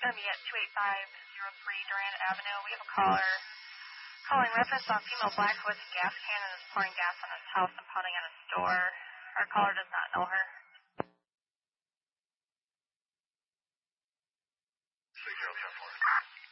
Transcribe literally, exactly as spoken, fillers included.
going to be at two eight five zero three Durand Avenue. We have a caller calling reference on female black with a gas can and is pouring gas on his house and pounding on his door. Our caller does not know her. six zero ten four.